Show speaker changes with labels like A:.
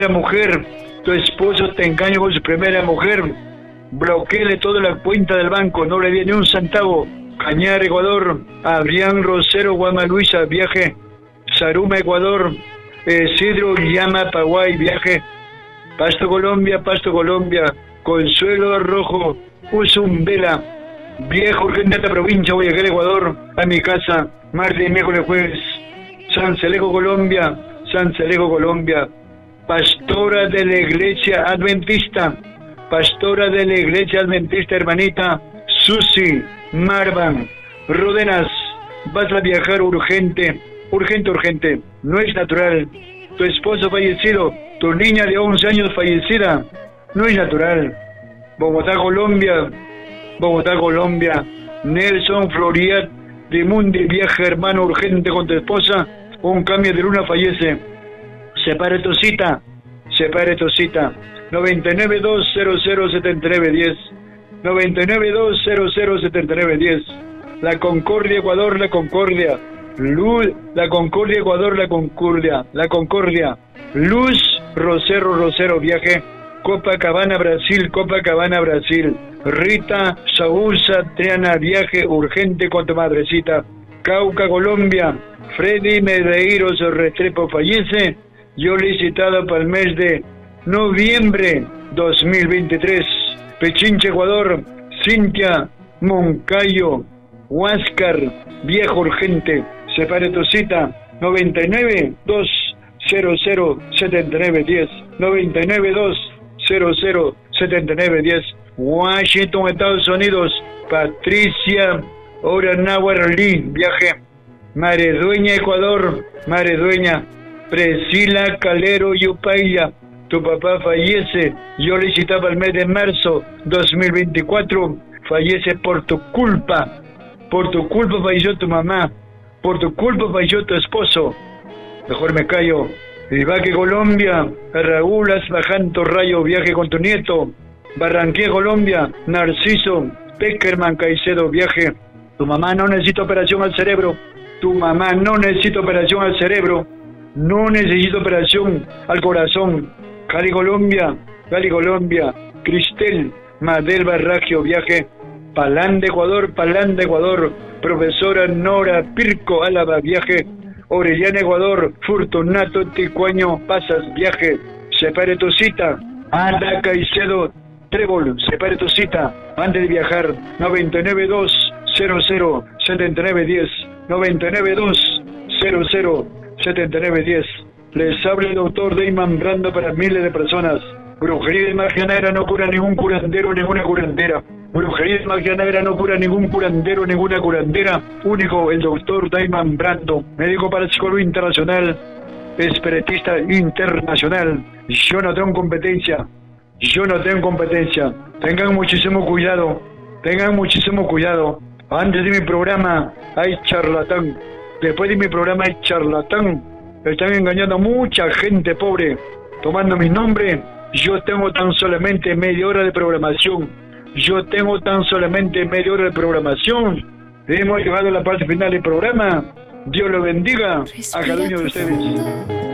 A: mujer, tu esposo te engaña con su primera mujer, bloqueale toda la cuenta del banco, no le dé ni un centavo. Cañar, Ecuador. Adrián Rosero, Guama Luisa, viaje. Saruma, Ecuador. Isidro Llama, Paraguay, viaje. Pasto, Colombia, Pasto, Colombia. Consuelo Rojo, Usumbela, viejo urgente de la provincia, Guayaquil, Ecuador, a mi casa, martes y miércoles, jueves. San Celejo, Colombia, San Celejo, Colombia. Pastora de la Iglesia Adventista, pastora de la Iglesia Adventista, hermanita Susi Marvan Rodenas, vas a viajar urgente, urgente, no es natural. Tu esposo fallecido, tu niña de 11 años fallecida, no es natural. Bogotá, Colombia, Bogotá, Colombia. Nelson Floriat de Mundi, viaja hermano urgente con tu esposa, un cambio de luna, fallece. Separe tu cita, 992007910, 992007910. La Concordia, Ecuador, la Concordia. Luz, la Concordia, Ecuador, la Concordia, la Concordia. Luz, Rosero, viaje. Copacabana, Brasil, Copacabana, Brasil. Rita Sausa Triana, viaje urgente con tu madrecita. Cauca, Colombia. Freddy Medeiros Restrepo, fallece. Yo licitado para el mes de noviembre 2023. Pichincha, Ecuador. Cintia Moncayo, Huáscar, viejo urgente. Separe tu cita. 992007910, 992007910. Washington, Estados Unidos. Patricia Oranauer Lee, viaje. Maredueña, Ecuador, Maredueña. Priscila Calero Yupaya, tu papá fallece. Yo le citaba el mes de marzo 2024. Fallece por tu culpa. Por tu culpa falleció tu mamá. Por tu culpa falleció tu esposo. Mejor me callo. Ibaque, Colombia. Raúl Asbajanto Rayo, viaje con tu nieto. Barranquilla, Colombia. Narciso Peckerman Caicedo, viaje. Tu mamá no necesita operación al cerebro. Tu mamá no necesita operación al cerebro. No necesita operación al corazón. Cali, Colombia. Cali, Colombia. Cristel Madel Barragio, viaje. Palán de Ecuador, Palán de Ecuador. Profesora Nora Pirco Álava, viaje. Orellana, Ecuador. Fortunato Ticuaño Pasas, viaje. Separe tu cita. Ana Caicedo Trébol, separe tu cita antes de viajar. 992007910, 992007910. Les habla el doctor Dayman Brando para miles de personas. Brujería de magia negra no cura ningún curandero, ninguna curandera. Brujería de magia negra no cura ningún curandero, ninguna curandera. Único el doctor Dayman Brando, médico parapsicólogo internacional, espiritista internacional. Yo no tengo competencia. Yo no tengo competencia. Tengan muchísimo cuidado. Tengan muchísimo cuidado. Antes de mi programa hay charlatán. Después de mi programa hay charlatán. Están engañando a mucha gente pobre. Tomando mi nombre. Yo tengo tan solamente media hora de programación. Yo tengo tan solamente media hora de programación. Hemos llegado a la parte final del programa. Dios lo bendiga a cada uno de ustedes.